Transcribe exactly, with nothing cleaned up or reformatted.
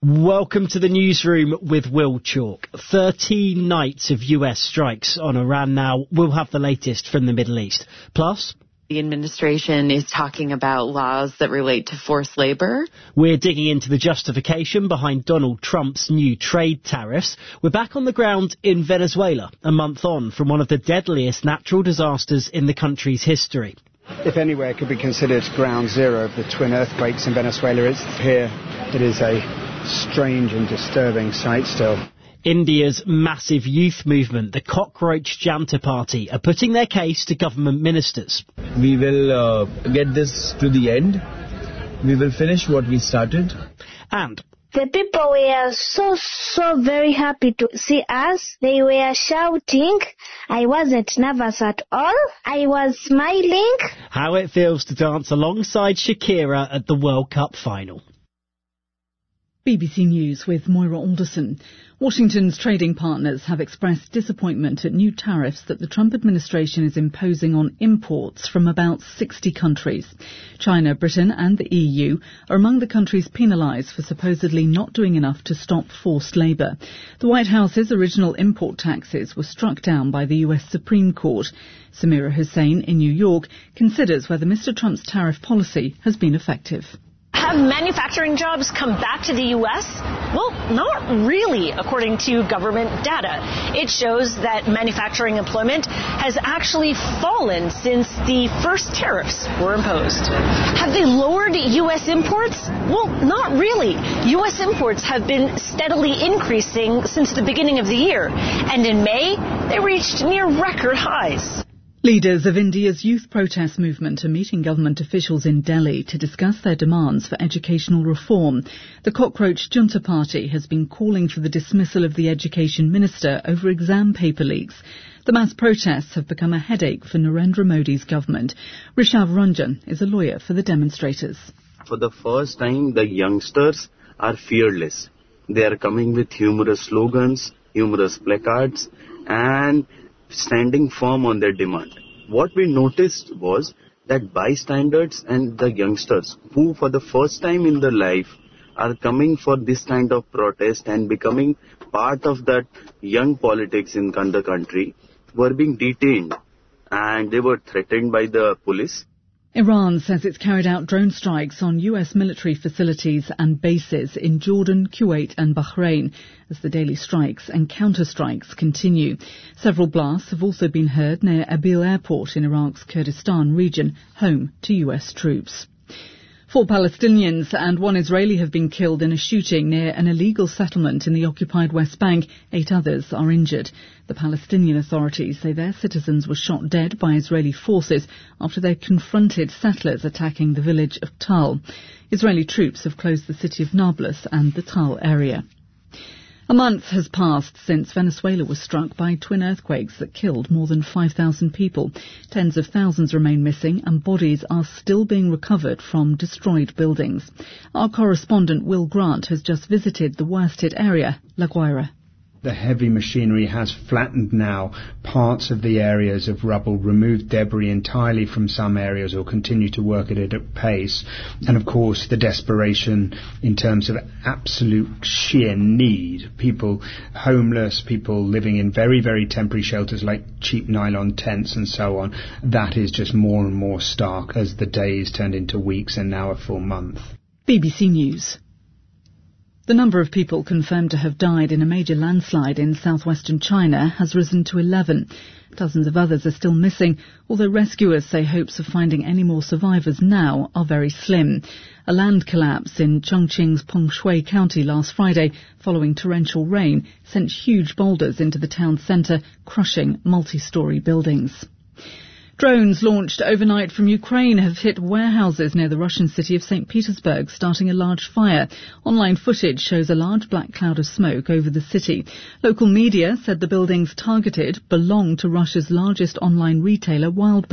Welcome to the newsroom with Will Chalk. thirteen nights of U S strikes on Iran now. We'll have the latest from the Middle East. Plus, the administration is talking about laws that relate to forced labor. We're digging into the justification behind Donald Trump's new trade tariffs. We're back on the ground in Venezuela, a month on from one of the deadliest natural disasters in the country's history. If anywhere it could be considered ground zero of the twin earthquakes in Venezuela, it's here. It is a strange and disturbing sight still. India's massive youth movement, the Cockroach Janta Party, are putting their case to government ministers. We will uh, get this to the end. We will finish what we started. And the people were so, so very happy to see us. They were shouting. I wasn't nervous at all. I was smiling. How it feels to dance alongside Shakira at the World Cup final. B B C News with Moira Alderson. Washington's trading partners have expressed disappointment at new tariffs that the Trump administration is imposing on imports from about sixty countries. China, Britain and the E U are among the countries penalised for supposedly not doing enough to stop forced labour. The White House's original import taxes were struck down by the U S Supreme Court. Samira Hussain in New York considers whether Mister Trump's tariff policy has been effective. Have manufacturing jobs come back to the U S? Well, not really, according to government data. It shows that manufacturing employment has actually fallen since the first tariffs were imposed. Have they lowered U S imports? Well, not really. U S imports have been steadily increasing since the beginning of the year, and in May, they reached near record highs. Leaders of India's youth protest movement are meeting government officials in Delhi to discuss their demands for educational reform. The Cockroach Junta Party has been calling for the dismissal of the education minister over exam paper leaks. The mass protests have become a headache for Narendra Modi's government. Rishabh Ranjan is a lawyer for the demonstrators. For the first time, the youngsters are fearless. They are coming with humorous slogans, humorous placards, and standing firm on their demand. What we noticed was that bystanders and the youngsters who for the first time in their life are coming for this kind of protest and becoming part of that young politics in the country were being detained and they were threatened by the police. Iran says it's carried out drone strikes on U S military facilities and bases in Jordan, Kuwait and Bahrain as the daily strikes and counter-strikes continue. Several blasts have also been heard near Erbil Airport in Iraq's Kurdistan region, home to U S troops. Four Palestinians and one Israeli have been killed in a shooting near an illegal settlement in the occupied West Bank. Eight others are injured. The Palestinian authorities say their citizens were shot dead by Israeli forces after they confronted settlers attacking the village of Tal. Israeli troops have closed the city of Nablus and the Tal area. A month has passed since Venezuela was struck by twin earthquakes that killed more than five thousand people. Tens of thousands remain missing and bodies are still being recovered from destroyed buildings. Our correspondent Will Grant has just visited the worst-hit area, La Guaira. The heavy machinery has flattened now parts of the areas of rubble, removed debris entirely from some areas or continue to work at it at pace. And of course the desperation in terms of absolute sheer need. People homeless, people living in very, very temporary shelters like cheap nylon tents and so on. That is just more and more stark as the days turned into weeks and now a full month. B B C News. The number of people confirmed to have died in a major landslide in southwestern China has risen to eleven. Dozens of others are still missing, although rescuers say hopes of finding any more survivors now are very slim. A land collapse in Chongqing's Pongshui County last Friday, following torrential rain, sent huge boulders into the town centre, crushing multi-storey buildings. Drones launched overnight from Ukraine have hit warehouses near the Russian city of Saint Petersburg, starting a large fire. Online footage shows a large black cloud of smoke over the city. Local media said the buildings targeted belong to Russia's largest online retailer, Wildberries.